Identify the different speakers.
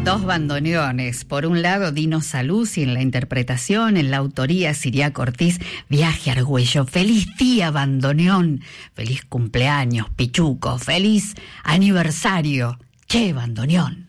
Speaker 1: Dos bandoneones. Por un lado, Dino Saluzzi en la interpretación, en la autoría Siriaco Ortiz, Viaje Argüello. Feliz día, bandoneón. Feliz cumpleaños, Pichuco. Feliz aniversario. Che, bandoneón.